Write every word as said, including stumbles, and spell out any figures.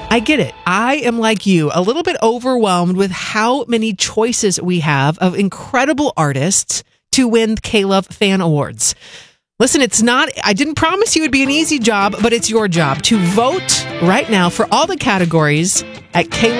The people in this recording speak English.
I get it. I am like you, a little bit overwhelmed with how many choices we have of incredible artists to win K-Love Fan Awards. Listen, it's not, I didn't promise you it'd be an easy job, but it's your job to vote right now for all the categories at K Love.